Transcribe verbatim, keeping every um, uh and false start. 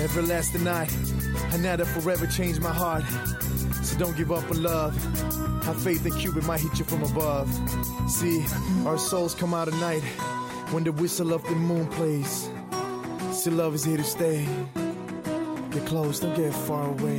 everlasting night. And that'll forever change my heart. So don't give up on love. Have faith that Cupid might hit you from above. See, our souls come out at night when the whistle of the moon plays. See, love is here to stay. Get close, don't get far away.